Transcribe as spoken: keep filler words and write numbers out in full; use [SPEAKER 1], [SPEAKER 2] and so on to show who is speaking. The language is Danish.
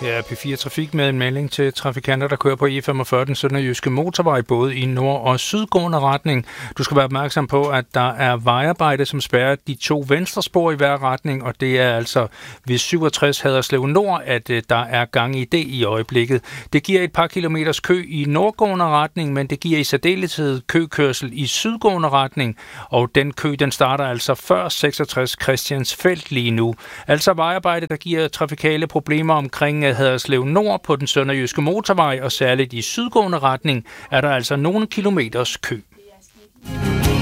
[SPEAKER 1] Ja, P fire Trafik med en melding til trafikanter, der kører på E femogfyrre, den sønderjyske motorvej, både i nord- og sydgående retning. Du skal være opmærksom på, at der er vejarbejde, som spærrer de to venstre spor i hver retning, og det er altså ved syvogtres Haderslev Nord, at der er gang i det i øjeblikket. Det giver et par kilometers kø i nordgående retning, men det giver i særdeleshed køkørsel i sydgående retning, og den kø, den starter altså før seksogtres Christiansfeld lige nu. Altså vejarbejde, der giver trafikale problemer omkring Haderslev Nord på den sønderjyske motorvej, og særligt i sydgående retning er der altså nogle kilometers kø.